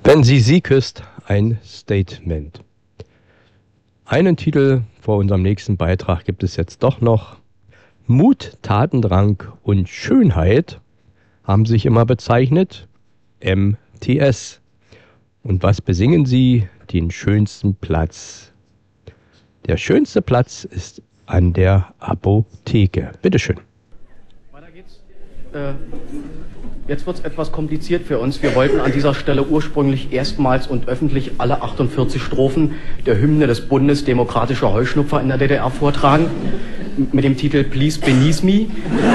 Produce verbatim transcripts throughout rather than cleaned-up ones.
Wenn sie sie küsst, ein Statement. Einen Titel vor unserem nächsten Beitrag gibt es jetzt doch noch. Mut, Tatendrang und Schönheit haben sich immer bezeichnet. M T S. Und was besingen sie? Den schönsten Platz. Der schönste Platz ist an der Apotheke. Bitteschön. Weiter geht's. Äh, jetzt wird es etwas kompliziert für uns. Wir wollten an dieser Stelle ursprünglich erstmals und öffentlich alle achtundvierzig Strophen der Hymne des Bundes Demokratischer Heuschnupfer in der D D R vortragen. Mit dem Titel Please Beneath Me.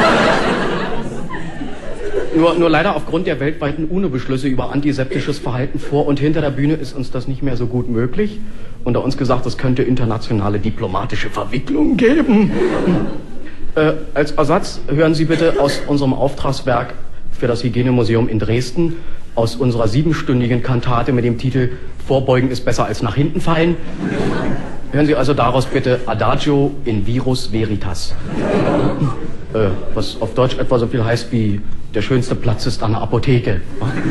Nur, nur leider aufgrund der weltweiten UNO-Beschlüsse über antiseptisches Verhalten vor und hinter der Bühne ist uns das nicht mehr so gut möglich. Unter uns gesagt, es könnte internationale diplomatische Verwicklungen geben. Äh, als Ersatz hören Sie bitte aus unserem Auftragswerk für das Hygienemuseum in Dresden, aus unserer siebenstündigen Kantate mit dem Titel Vorbeugen ist besser als nach hinten fallen. Hören Sie also daraus bitte Adagio in Virus Veritas. Äh, was auf Deutsch etwa so viel heißt wie der schönste Platz ist an der Apotheke.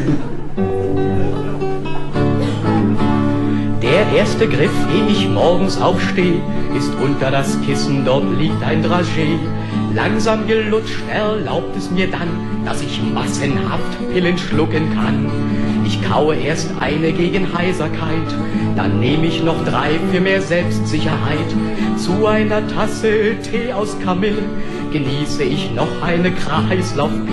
Der erste Griff, ehe ich morgens aufstehe, ist unter das Kissen, dort liegt ein Dragé. Langsam gelutscht erlaubt es mir dann, dass ich massenhaft Pillen schlucken kann. Ich kaue erst eine gegen Heiserkeit, dann nehme ich noch drei für mehr Selbstsicherheit. Zu einer Tasse Tee aus Kamille genieße ich noch eine Kreislauf